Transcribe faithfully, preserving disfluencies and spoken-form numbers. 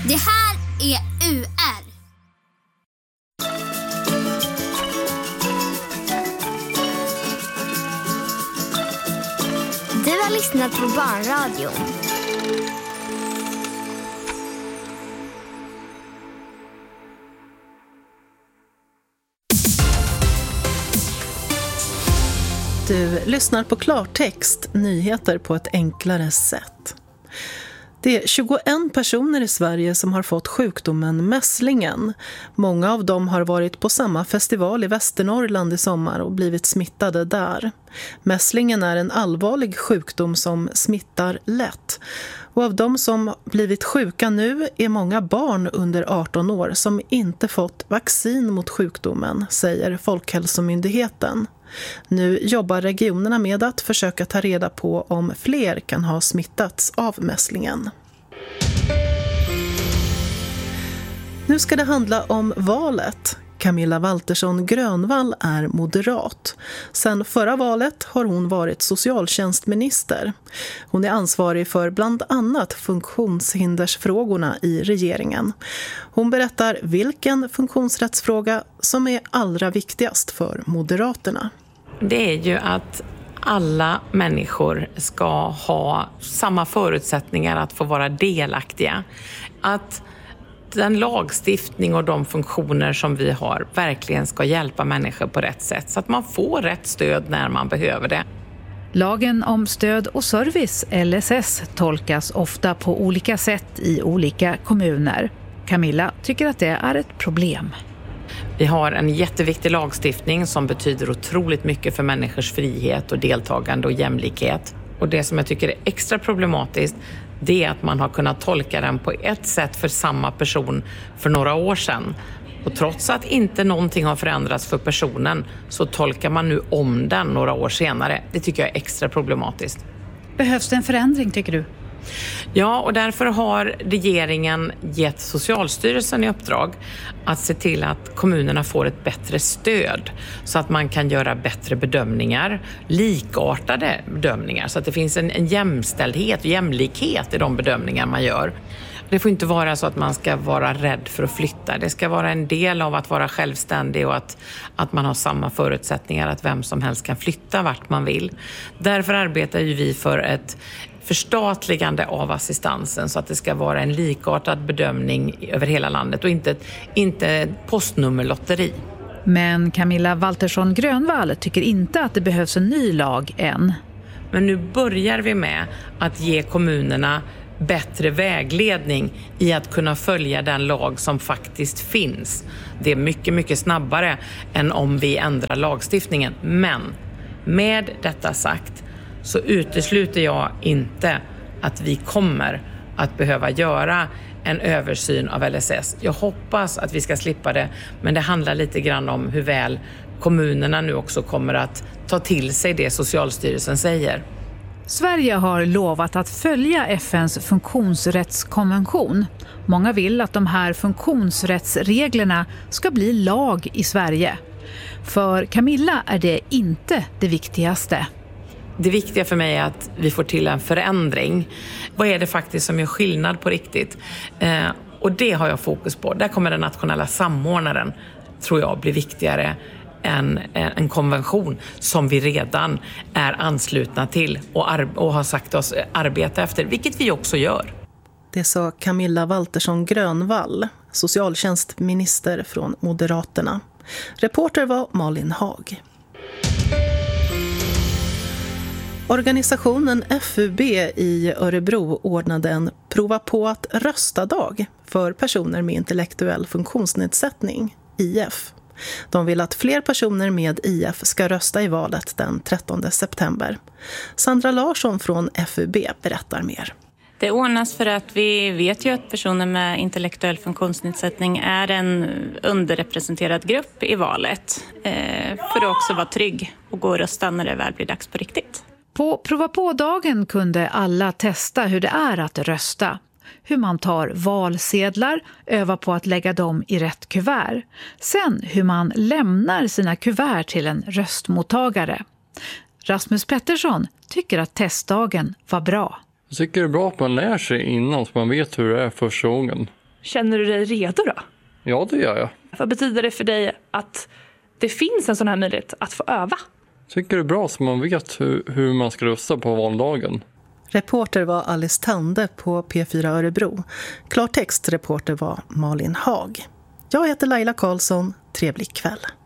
Det här är U R. Du har lyssnat på Barnradion. Du lyssnar på klartext, nyheter på ett enklare sätt. Det är tjugoen personer i Sverige som har fått sjukdomen mässlingen. Många av dem har varit på samma festival i Västernorrland i sommar och blivit smittade där. Mässlingen är en allvarlig sjukdom som smittar lätt. Och av dem som blivit sjuka nu är många barn under arton år som inte fått vaccin mot sjukdomen, säger Folkhälsomyndigheten. Nu jobbar regionerna med att försöka ta reda på om fler kan ha smittats av mässlingen. Nu ska det handla om valet. Camilla Waltersson Grönvall är moderat. Sen förra valet har hon varit socialtjänstminister. Hon är ansvarig för bland annat funktionshindersfrågorna i regeringen. Hon berättar vilken funktionsrättsfråga som är allra viktigast för Moderaterna. Det är ju att alla människor ska ha samma förutsättningar att få vara delaktiga. Att den lagstiftning och de funktioner som vi har verkligen ska hjälpa människor på rätt sätt så att man får rätt stöd när man behöver det. Lagen om stöd och service, L S S, tolkas ofta på olika sätt i olika kommuner. Camilla tycker att det är ett problem. Vi har en jätteviktig lagstiftning som betyder otroligt mycket för människors frihet och deltagande och jämlikhet. Och det som jag tycker är extra problematiskt, det är att man har kunnat tolka den på ett sätt för samma person för några år sedan. Och trots att inte någonting har förändrats för personen så tolkar man nu om den några år senare. Det tycker jag är extra problematiskt. Behövs det en förändring, tycker du? Ja, och därför har regeringen gett Socialstyrelsen i uppdrag att se till att kommunerna får ett bättre stöd så att man kan göra bättre bedömningar, likartade bedömningar så att det finns en, en jämställdhet och jämlikhet i de bedömningar man gör. Det får inte vara så att man ska vara rädd för att flytta. Det ska vara en del av att vara självständig och att, att man har samma förutsättningar att vem som helst kan flytta vart man vill. Därför arbetar ju vi för ett förstatligande av assistansen så att det ska vara en likartad bedömning över hela landet och inte, inte postnummerlotteri. Men Camilla Waltersson Grönvall tycker inte att det behövs en ny lag än. Men nu börjar vi med att ge kommunerna bättre vägledning i att kunna följa den lag som faktiskt finns. Det är mycket, mycket snabbare än om vi ändrar lagstiftningen. Men med detta sagt så utesluter jag inte att vi kommer att behöva göra en översyn av L S S. Jag hoppas att vi ska slippa det, men det handlar lite grann om hur väl kommunerna nu också kommer att ta till sig det Socialstyrelsen säger. Sverige har lovat att följa F N:s funktionsrättskonvention. Många vill att de här funktionsrättsreglerna ska bli lag i Sverige. För Camilla är det inte det viktigaste. Det viktiga för mig är att vi får till en förändring. Vad är det faktiskt som gör skillnad på riktigt? Eh, och det har jag fokus på. Där kommer den nationella samordnaren, tror jag, bli viktigare än en konvention som vi redan är anslutna till och, ar- och har sagt oss arbeta efter, vilket vi också gör. Det sa Camilla Waltersson Grönvall, socialtjänstminister från Moderaterna. Reporter var Malin Hag. Organisationen F U B i Örebro ordnade en prova på att rösta-dag för personer med intellektuell funktionsnedsättning, I F. De vill att fler personer med I F ska rösta i valet den trettonde september. Sandra Larsson från F U B berättar mer. Det ordnas för att vi vet ju att personer med intellektuell funktionsnedsättning är en underrepresenterad grupp i valet. För att också vara trygg och gå och rösta när det väl blir dags på riktigt. På prova på-dagen kunde alla testa hur det är att rösta. Hur man tar valsedlar, övar på att lägga dem i rätt kuvert. Sen hur man lämnar sina kuvert till en röstmottagare. Rasmus Pettersson tycker att testdagen var bra. Jag tycker det är bra att man lär sig innan så man vet hur det är första gången. Känner du dig redo då? Ja, det gör jag. Vad betyder det för dig att det finns en sån här möjlighet att få öva? Jag tycker det är bra så man vet hur, hur man ska rösta på valdagen. Reporter var Alice Tande på P fyra Örebro. Klartextreporter var Malin Hag. Jag heter Laila Karlsson. Trevlig kväll.